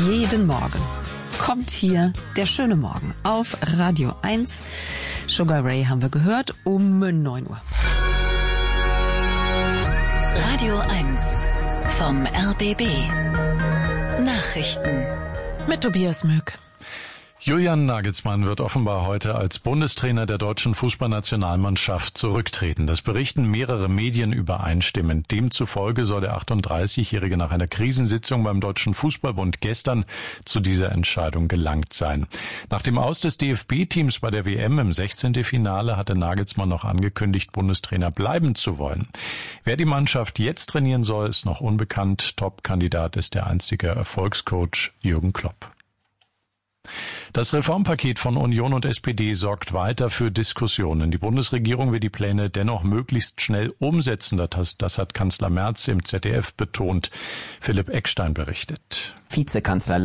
Jeden Morgen kommt hier der schöne Morgen auf Radio 1. Sugar Ray haben wir gehört um 9 Uhr. Radio 1 vom RBB. Nachrichten Mit Tobias Möck. Julian Nagelsmann wird offenbar heute als Bundestrainer der deutschen Fußballnationalmannschaft zurücktreten. Das berichten mehrere Medien übereinstimmend. Demzufolge soll der 38-Jährige nach einer Krisensitzung beim Deutschen Fußballbund gestern zu dieser Entscheidung gelangt sein. Nach dem Aus des DFB-Teams bei der WM im 16. Finale hatte Nagelsmann noch angekündigt, Bundestrainer bleiben zu wollen. Wer die Mannschaft jetzt trainieren soll, ist noch unbekannt. Top-Kandidat ist der einstige Erfolgscoach Jürgen Klopp. Das Reformpaket von Union und SPD sorgt weiter für Diskussionen. Die Bundesregierung will die Pläne dennoch möglichst schnell umsetzen. Das hat Kanzler Merz im ZDF betont. Philipp Eckstein berichtet. Vizekanzler